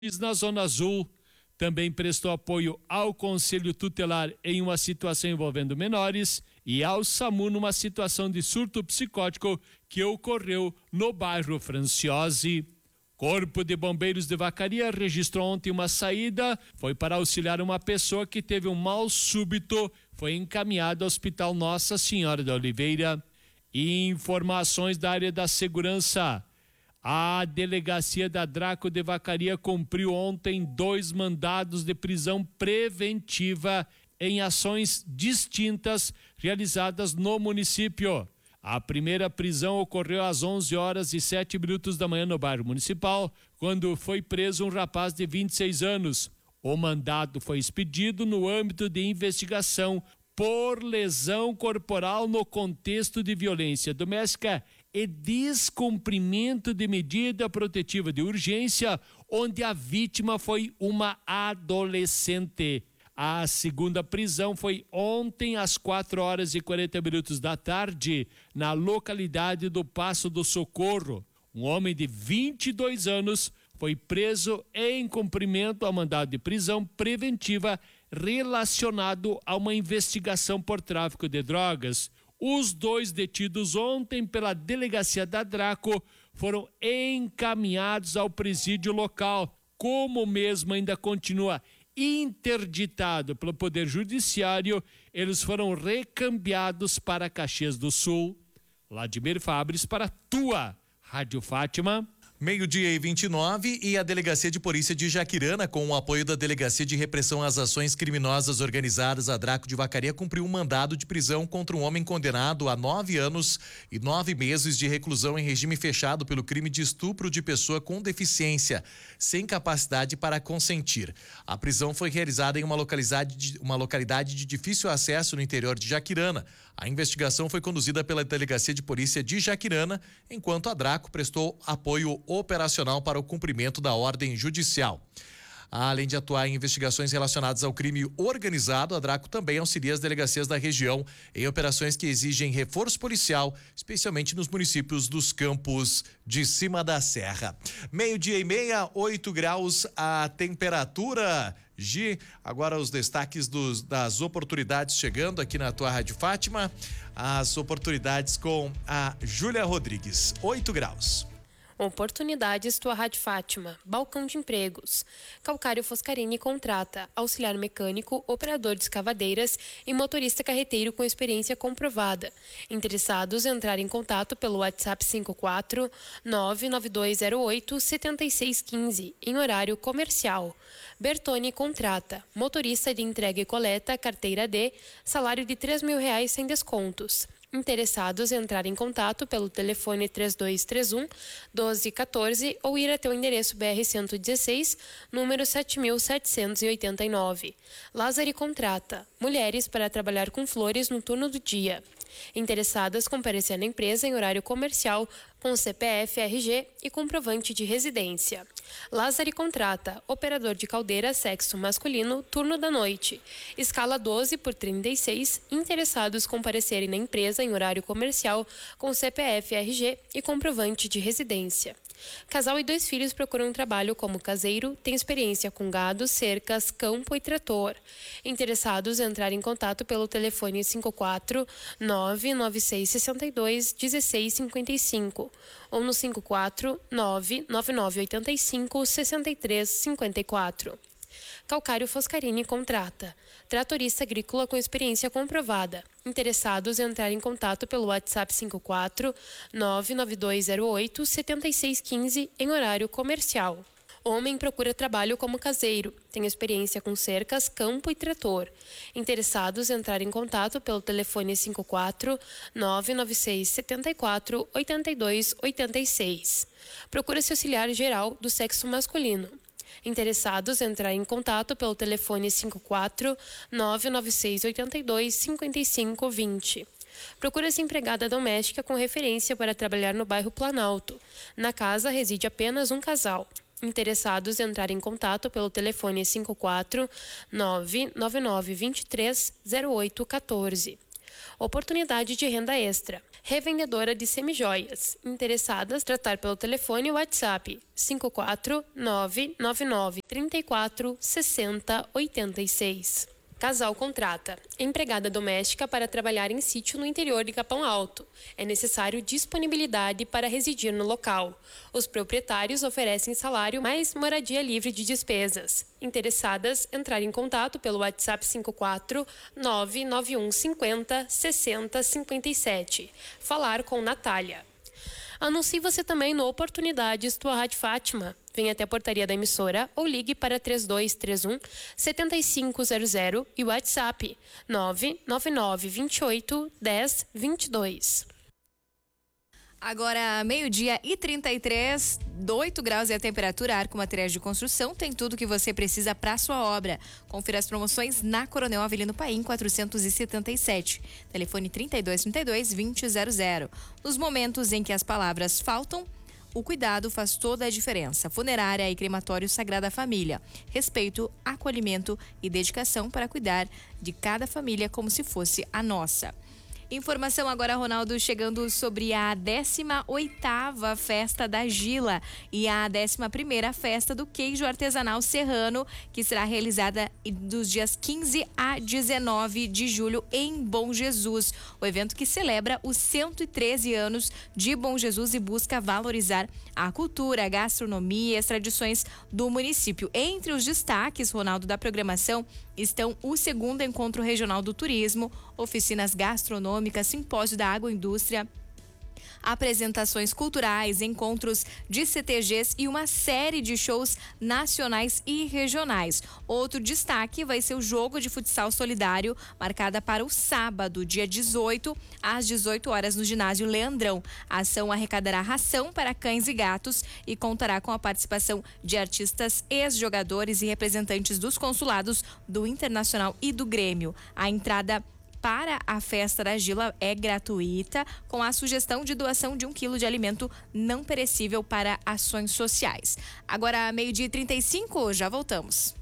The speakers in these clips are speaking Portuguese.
na Zona Azul. Também prestou apoio ao Conselho Tutelar em uma situação envolvendo menores e ao SAMU numa situação de surto psicótico que ocorreu no bairro Franciose. Corpo de Bombeiros de Vacaria registrou ontem uma saída, foi para auxiliar uma pessoa que teve um mal súbito, foi encaminhado ao Hospital Nossa Senhora da Oliveira. Informações da área da segurança. A delegacia da Draco de Vacaria cumpriu ontem 2 mandados de prisão preventiva em ações distintas realizadas no município. A primeira prisão ocorreu às 11h07 da manhã no bairro Municipal, quando foi preso um rapaz de 26 anos. O mandado foi expedido no âmbito de investigação por lesão corporal no contexto de violência doméstica e descumprimento de medida protetiva de urgência, onde a vítima foi uma adolescente. A segunda prisão foi ontem às 4h40 da tarde, na localidade do Passo do Socorro. Um homem de 22 anos foi preso em cumprimento ao mandado de prisão preventiva relacionado a uma investigação por tráfico de drogas. Os 2 detidos ontem pela delegacia da Draco foram encaminhados ao presídio local. Como o mesmo ainda continua interditado pelo Poder Judiciário, eles foram recambiados para Caxias do Sul. Vladimir Fabres para tua Rádio Fátima. 12h29 e a Delegacia de Polícia de Jaquirana, com o apoio da Delegacia de Repressão às Ações Criminosas Organizadas, a Draco de Vacaria, cumpriu um mandado de prisão contra um homem condenado a 9 anos e 9 meses de reclusão em regime fechado pelo crime de estupro de pessoa com deficiência, sem capacidade para consentir. A prisão foi realizada em uma localidade de difícil acesso no interior de Jaquirana. A investigação foi conduzida pela Delegacia de Polícia de Jaquirana, enquanto a Draco prestou apoio operacional para o cumprimento da ordem judicial. Além de atuar em investigações relacionadas ao crime organizado, a Draco também auxilia as delegacias da região em operações que exigem reforço policial, especialmente nos municípios dos Campos de Cima da Serra. 12h30, 8 graus a temperatura. Gi, agora os destaques das oportunidades chegando aqui na tua Rádio Fátima. As oportunidades com a Júlia Rodrigues. 8 graus. Oportunidades tua Rádio Fátima, balcão de empregos. Calcário Foscarini contrata auxiliar mecânico, operador de escavadeiras e motorista carreteiro com experiência comprovada. Interessados entrar em contato pelo WhatsApp 54 99208 7615 em horário comercial. Bertone contrata motorista de entrega e coleta, carteira D, salário de R$3.000 sem descontos. Interessados entrar em contato pelo telefone 3231-1214 ou ir até o endereço BR-116, número 7789. Lázari contrata mulheres para trabalhar com flores no turno do dia. Interessadas comparecer na empresa em horário comercial com CPF, RG e comprovante de residência. Lázari contrata operador de caldeira sexo masculino, turno da noite. Escala 12/36. Interessados comparecerem na empresa em horário comercial com CPF, RG e comprovante de residência. Casal e 2 filhos procuram trabalho como caseiro, tem experiência com gado, cercas, campo e trator. Interessados entrar em contato pelo telefone 54 99662 1655 ou no 54 99985 6354. Calcário Foscarini contrata tratorista agrícola com experiência comprovada. Interessados entrar em contato pelo WhatsApp 54 99208 7615 em horário comercial. Homem procura trabalho como caseiro, tem experiência com cercas, campo e trator. Interessados entrar em contato pelo telefone 54 996 74 82 86. Procura-se auxiliar geral do sexo masculino. Interessados entrar em contato pelo telefone 54 996 82 55 20. Procura-se empregada doméstica com referência para trabalhar no bairro Planalto. Na casa reside apenas um casal. Interessados entrar em contato pelo telefone 54 999 23 0814. Oportunidade de renda extra. Revendedora de semijoias. Interessadas, tratar pelo telefone e WhatsApp 54999346086. Casal contrata empregada doméstica para trabalhar em sítio no interior de Capão Alto. É necessário disponibilidade para residir no local. Os proprietários oferecem salário mais moradia livre de despesas. Interessadas, entrar em contato pelo WhatsApp 54991506057. Falar com Natália. Anuncie você também no Oportunidades Tua Rádio Fátima. Venha até a portaria da emissora ou ligue para 3231-7500 e WhatsApp 999281022. Agora, 12:33, 8 graus é a temperatura. Arco Materiais de Construção tem tudo que você precisa para sua obra. Confira as promoções na Coronel Avelino Paim 477. Telefone 3232-2000. Nos momentos em que as palavras faltam, o cuidado faz toda a diferença. Funerária e Crematório Sagrada Família. Respeito, acolhimento e dedicação para cuidar de cada família como se fosse a nossa. Informação agora, Ronaldo, chegando sobre a 18ª Festa da Gila e a 11ª Festa do Queijo Artesanal Serrano, que será realizada dos dias 15 a 19 de julho em Bom Jesus. O evento que celebra os 113 anos de Bom Jesus e busca valorizar a cultura, a gastronomia e as tradições do município. Entre os destaques, Ronaldo, da programação estão o 2º Encontro Regional do Turismo, oficinas gastronômicas, simpósio da agroindústria, apresentações culturais, encontros de CTGs e uma série de shows nacionais e regionais. Outro destaque vai ser o jogo de futsal solidário, marcada para o sábado, dia 18, às 18 horas no ginásio Leandrão. A ação arrecadará ração para cães e gatos e contará com a participação de artistas, ex-jogadores e representantes dos consulados do Internacional e do Grêmio. A entrada para a Festa da Gila é gratuita, com a sugestão de doação de 1 quilo de alimento não perecível para ações sociais. Agora, 12:35, já voltamos.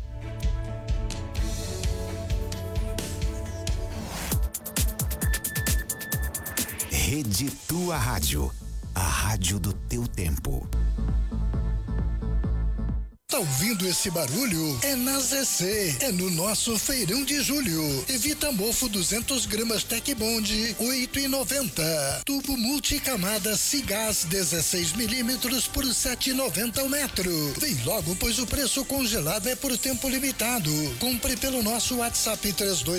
Rede Tua Rádio, a rádio do teu tempo. Tá ouvindo esse barulho? É na ZC, é no nosso feirão de julho. Evita mofo 200 gramas Tec Bond, 8,90. Tubo multicamada Cigás 16 milímetros por 7,90 o metro. Vem logo, pois o preço congelado é por tempo limitado. Compre pelo nosso WhatsApp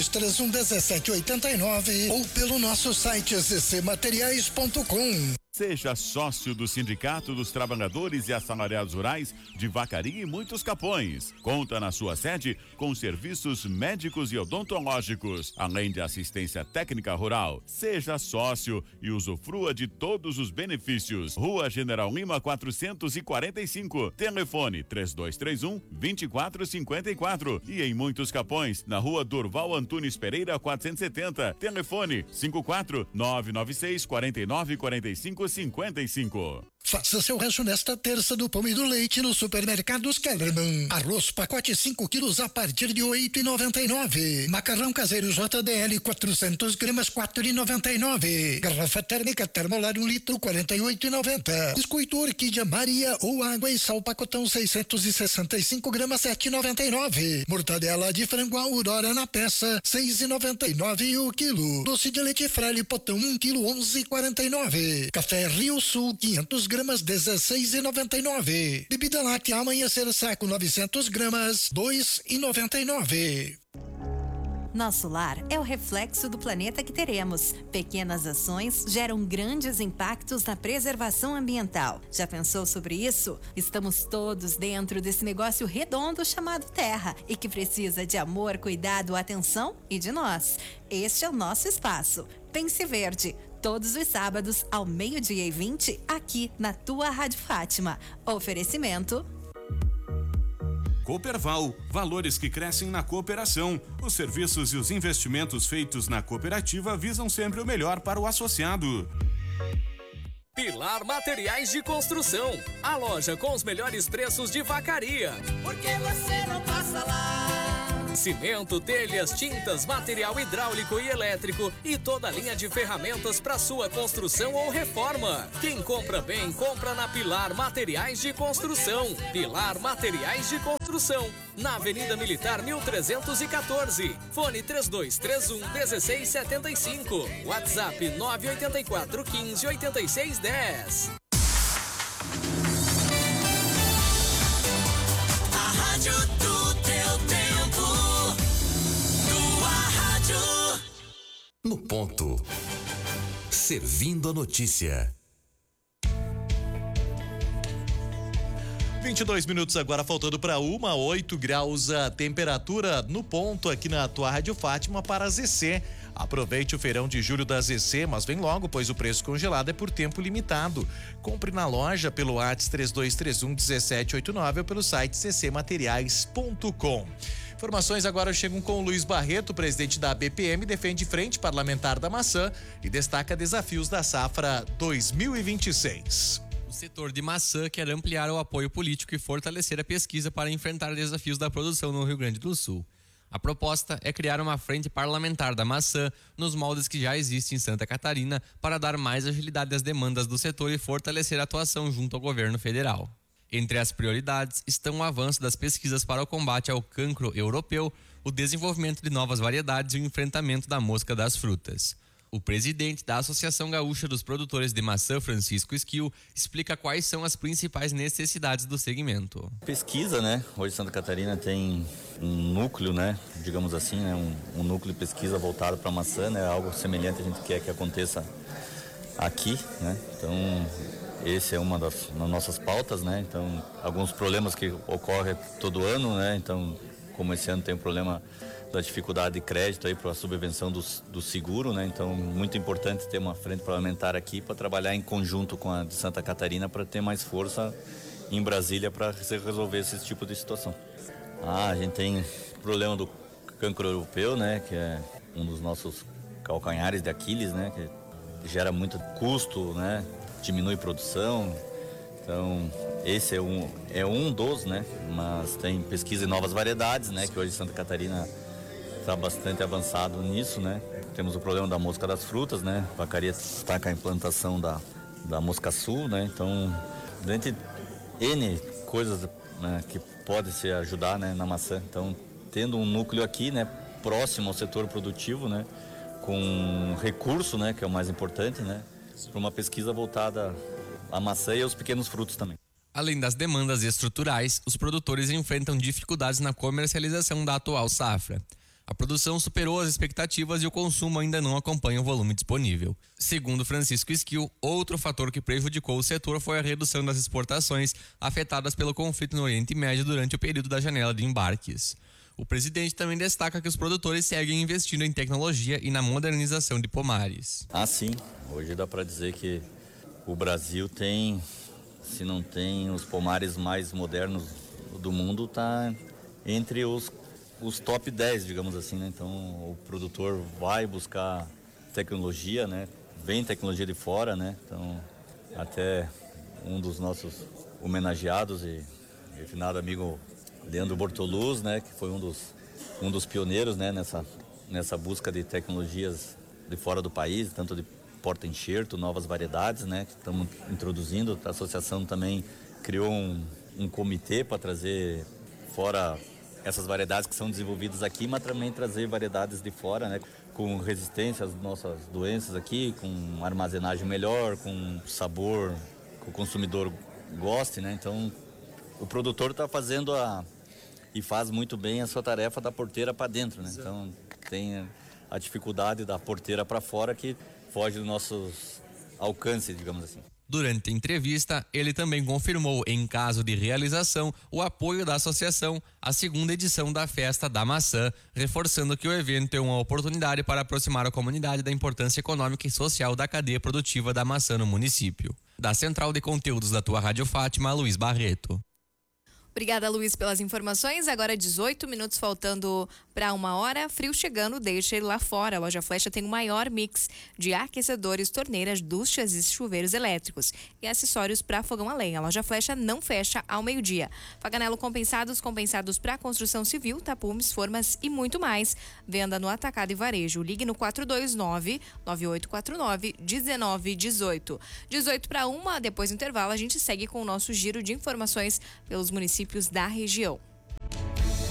3231-1789 ou pelo nosso site zcmateriais.com. Seja sócio do Sindicato dos Trabalhadores e Assalariados Rurais de Vacaria e Muitos Capões. Conta na sua sede com serviços médicos e odontológicos, além de assistência técnica rural. Seja sócio e usufrua de todos os benefícios. Rua General Lima 445, telefone 3231-2454 e em Muitos Capões, na Rua Durval Antunes Pereira 470, telefone 54-996-4945-55. Faça seu rancho nesta terça do pão e do leite no Supermercados Kellerman. Arroz pacote 5 quilos a partir de 8,99. Macarrão caseiro JDL 400 gramas 4,99. Garrafa térmica Termolar 1 litro 48,90. Biscoito Orquídea Maria ou água e sal pacotão 665 gramas 7,99. Mortadela de frango Aurora na peça 6,99 o quilo. Doce de leite Frale potão 1 quilo 11,49. Café Rio Sul 500 gramas 16,99. Bebida láctea Amanhecer Saco 900 gramas 2,99. Nosso lar é o reflexo do planeta que teremos. Pequenas ações geram grandes impactos na preservação ambiental. Já pensou sobre isso? Estamos todos dentro desse negócio redondo chamado Terra e que precisa de amor, cuidado, atenção e de nós. Este é o nosso espaço. Pense Verde. Todos os sábados, ao 12:20, aqui na tua Rádio Fátima. Oferecimento Cooperval, valores que crescem na cooperação. Os serviços e os investimentos feitos na cooperativa visam sempre o melhor para o associado. Pilar Materiais de Construção, a loja com os melhores preços de Vacaria. Porque você não passa lá? cimento, telhas, tintas, material hidráulico e elétrico e toda a linha de ferramentas para sua construção ou reforma. Quem compra bem, compra na Pilar Materiais de Construção. Pilar Materiais de Construção, na Avenida Militar 1314. Fone 3231-1675. WhatsApp 984-15-8610. A rádio do teu tempo. Tua rádio. No ponto. Servindo a notícia. 22 minutos agora, faltando para 8 graus a temperatura no ponto aqui na tua Rádio Fátima para a ZC. Aproveite o feirão de julho da ZC, mas vem logo, pois o preço congelado é por tempo limitado. Compre na loja pelo WhatsApp 3231-1789 ou pelo site ccmateriais.com. Informações agora chegam com o Luiz Barreto, presidente da BPM, defende Frente Parlamentar da Maçã e destaca desafios da safra 2026. O setor de maçã quer ampliar o apoio político e fortalecer a pesquisa para enfrentar desafios da produção no Rio Grande do Sul. A proposta é criar uma frente parlamentar da maçã nos moldes que já existem em Santa Catarina para dar mais agilidade às demandas do setor e fortalecer a atuação junto ao governo federal. Entre as prioridades estão o avanço das pesquisas para o combate ao cancro europeu, o desenvolvimento de novas variedades e o enfrentamento da mosca das frutas. O presidente da Associação Gaúcha dos Produtores de Maçã, Francisco Esquil, explica quais são as principais necessidades do segmento. Pesquisa, né? Hoje Santa Catarina tem um núcleo, né? Digamos assim, né? Um núcleo de pesquisa voltado para a maçã, né? Algo semelhante a gente quer que aconteça aqui, né? Então, esse é uma das nossas pautas, né? Então, alguns problemas que ocorrem todo ano, né? Então, como esse ano tem um problema da dificuldade de crédito aí para a subvenção do seguro, né? Então, muito importante ter uma frente parlamentar aqui para trabalhar em conjunto com a de Santa Catarina para ter mais força em Brasília para resolver esse tipo de situação. A gente tem o problema do cancro europeu, né? Que é um dos nossos calcanhares de Aquiles, né? Que gera muito custo, né? Diminui produção. Então, esse é um dos, né? Mas tem pesquisa em novas variedades, né? Que hoje Santa Catarina está bastante avançado nisso, né? Temos o problema da mosca das frutas, né? A vacaria está com a implantação da mosca sul, né? Então, dentre N coisas, né, que pode se ajudar, né, na maçã. Então, tendo um núcleo aqui, né, próximo ao setor produtivo, né, com recurso, né, que é o mais importante, né, para uma pesquisa voltada à maçã e aos pequenos frutos também. Além das demandas estruturais, os produtores enfrentam dificuldades na comercialização da atual safra. A produção superou as expectativas e o consumo ainda não acompanha o volume disponível. Segundo Francisco Esquil, outro fator que prejudicou o setor foi a redução das exportações afetadas pelo conflito no Oriente Médio durante o período da janela de embarques. O presidente também destaca que os produtores seguem investindo em tecnologia e na modernização de pomares. Sim. Hoje dá para dizer que o Brasil tem, se não tem os pomares mais modernos do mundo, está entre os top 10, digamos assim, né? Então, o produtor vai buscar tecnologia, né? Vem tecnologia de fora, né? Então, até um dos nossos homenageados e refinado amigo Leandro Bortoluz, né? Que foi um dos pioneiros, né? Nessa busca de tecnologias de fora do país, tanto de porta-enxerto, novas variedades, né? Que estamos introduzindo. A associação também criou um comitê para trazer fora essas variedades que são desenvolvidas aqui, mas também trazer variedades de fora, né? Com resistência às nossas doenças aqui, com armazenagem melhor, com sabor que o consumidor goste, né? Então, o produtor está fazendo e faz muito bem a sua tarefa da porteira para dentro, né? Então, tem a dificuldade da porteira para fora que foge dos nossos alcances, digamos assim. Durante a entrevista, ele também confirmou, em caso de realização, o apoio da associação à segunda edição da Festa da Maçã, reforçando que o evento é uma oportunidade para aproximar a comunidade da importância econômica e social da cadeia produtiva da maçã no município. Da Central de Conteúdos da tua Rádio Fátima, Luiz Barreto. Obrigada, Luiz, pelas informações. Agora 18 minutos faltando para 1h. Frio chegando, deixa ele lá fora. A Loja Flecha tem o maior mix de aquecedores, torneiras, duchas e chuveiros elétricos e acessórios para fogão a lenha. A Loja Flecha não fecha ao meio-dia. Faganelo compensados para construção civil, tapumes, formas e muito mais. Venda no atacado e varejo. Ligue no 429-9849-1918. 18 para 1, depois do intervalo a gente segue com o nosso giro de informações pelos municípios da região.